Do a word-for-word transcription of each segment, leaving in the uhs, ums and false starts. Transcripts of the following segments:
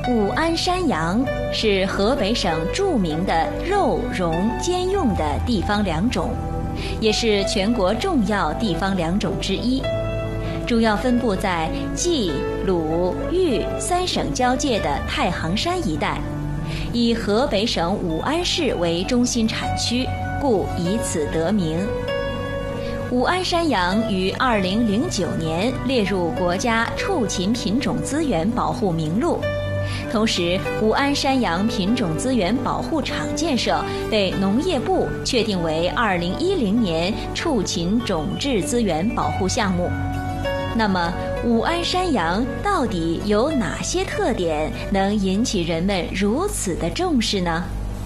武安山羊是河北省著名的肉茸兼用的地方良种，也是全国重要地方良种之一，主要分布在冀、鲁、豫三省交界的太行山一带，以河北省武安市为中心产区，故以此得名。武安山羊于二零零九年列入国家畜禽品种资源保护名录，同时武安山羊品种资源保护场建设被农业部确定为二零一零年畜禽种质资源保护项目。那么武安山羊到底有哪些特点能引起人们如此的重视呢？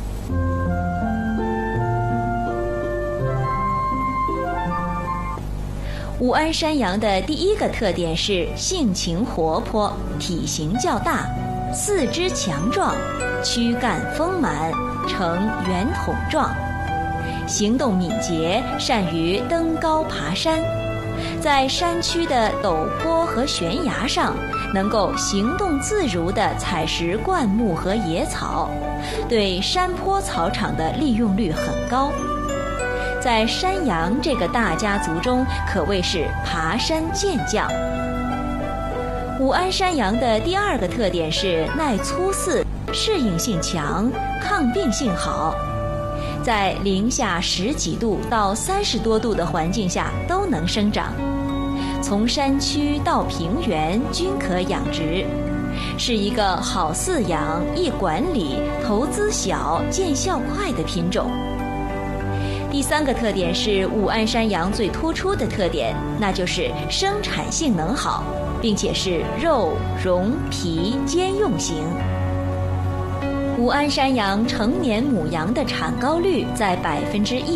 武安山羊的第一个特点是性情活泼，体型较大，四肢强壮，躯干丰满，呈圆筒状，行动敏捷，善于登高爬山，在山区的陡坡和悬崖上能够行动自如地采食灌木和野草，对山坡草场的利用率很高，在山羊这个大家族中可谓是爬山健将。武安山羊的第二个特点是耐粗饲，适应性强，抗病性好，在零下十几度到三十多度的环境下都能生长，从山区到平原均可养殖，是一个好饲养、易管理、投资小、见效快的品种。第三个特点是武安山羊最突出的特点，那就是生产性能好，并且是肉、茸、皮兼用型。武安山羊成年母羊的产高率在百分之一。